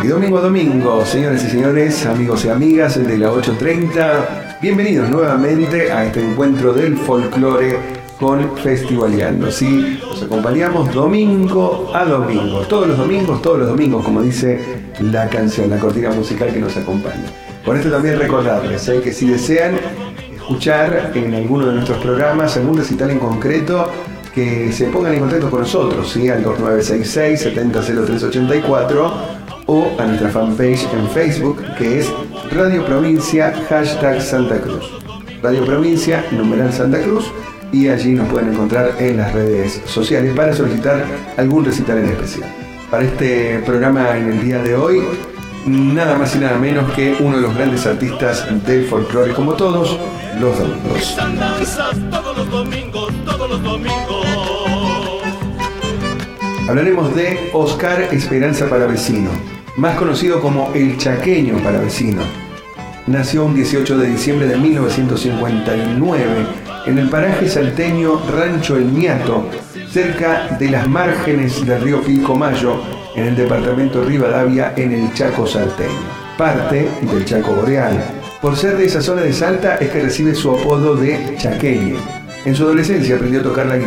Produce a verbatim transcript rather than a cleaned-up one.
domingo a domingo, señores y señores, amigos y amigas de la ocho treinta, bienvenidos nuevamente a este encuentro del folclore con Festivaleando. Sí, nos acompañamos domingo a domingo, todos los domingos, todos los domingos, como dice la canción, la cortina musical que nos acompaña. Por esto también recordarles ¿eh? que si desean escuchar en alguno de nuestros programas algún recital en concreto, que se pongan en contacto con nosotros, ¿sí? Al dos nueve seis seis, siete cero cero tres ocho cuatro o a nuestra fanpage en Facebook, que es Radio Provincia, hashtag Santa Cruz. Radio Provincia, numeral Santa Cruz, y allí nos pueden encontrar en las redes sociales para solicitar algún recital en especial. Para este programa en el día de hoy, nada más y nada menos que uno de los grandes artistas del folclore, como todos los domingos. Todos los domingos, todos los domingos. Hablaremos de Oscar Esperanza Palavecino, más conocido como el Chaqueño Palavecino. Nació un dieciocho de diciembre de mil novecientos cincuenta y nueve en el paraje salteño Rancho El Ñato, cerca de las márgenes del río Pilcomayo, en el departamento Rivadavia, en el Chaco salteño, parte del Chaco Boreal. Por ser de esa zona de Salta es que recibe su apodo de chaqueño. En su adolescencia aprendió a tocar la